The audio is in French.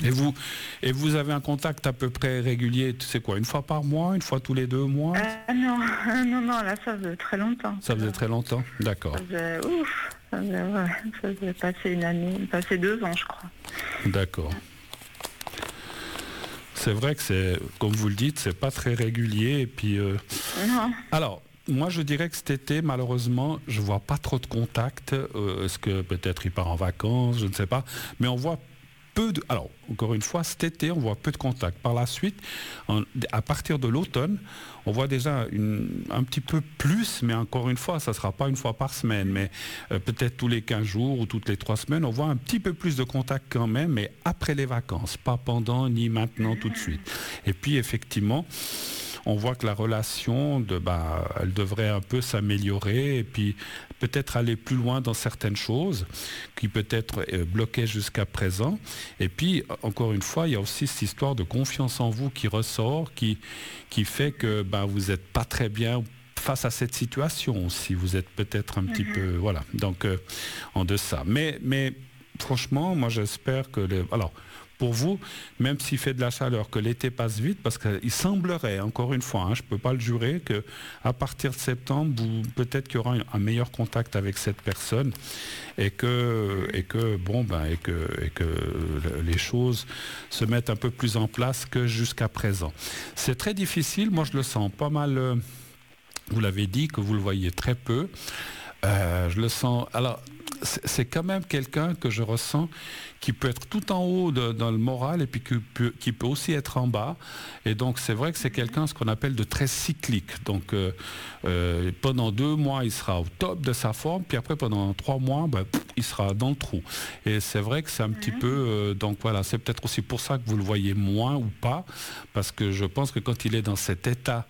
Et vous avez un contact à peu près régulier, tu sais quoi, une fois par mois, une fois tous les 2 mois? Non, non, là, ça faisait très longtemps. Ça faisait très longtemps? D'accord. Ça faisait passer une année, passer 2 ans, je crois. D'accord. C'est vrai que c'est, comme vous le dites, c'est pas très régulier. Et puis, Non. alors, moi, je dirais que cet été, malheureusement, je vois pas trop de contacts. Est-ce que peut-être il part en vacances, je ne sais pas. Mais on voit peu de... Alors, encore une fois, cet été, on voit peu de contacts. Par la suite, à partir de l'automne, on voit déjà un petit peu plus, mais encore une fois, ça ne sera pas une fois par semaine, mais peut-être tous les 15 jours ou toutes les 3 semaines, on voit un petit peu plus de contacts quand même, mais après les vacances, pas pendant ni maintenant tout de suite. Et puis, effectivement, on voit que la relation, elle devrait un peu s'améliorer et puis peut-être aller plus loin dans certaines choses qui peut-être bloquaient jusqu'à présent. Et puis, encore une fois, il y a aussi cette histoire de confiance en vous qui ressort, qui fait que vous n'êtes pas très bien face à cette situation, si vous êtes peut-être un petit peu, voilà, donc en deçà. Mais franchement, moi j'espère que alors, pour vous, même s'il fait de la chaleur, que l'été passe vite, parce qu'il semblerait, encore une fois, je ne peux pas le jurer, qu'à partir de septembre, peut-être qu'il y aura un meilleur contact avec cette personne et que les choses se mettent un peu plus en place que jusqu'à présent. C'est très difficile, moi je le sens pas mal, vous l'avez dit, que vous le voyez très peu. Je le sens... Alors, c'est quand même quelqu'un que je ressens qui peut être tout en haut dans le moral et puis qui peut aussi être en bas. Et donc, c'est vrai que c'est quelqu'un, ce qu'on appelle de très cyclique. Donc, pendant 2 mois, il sera au top de sa forme, puis après, pendant 3 mois, il sera dans le trou. Et c'est vrai que c'est un petit peu... donc voilà, c'est peut-être aussi pour ça que vous le voyez moins ou pas, parce que je pense que quand il est dans cet état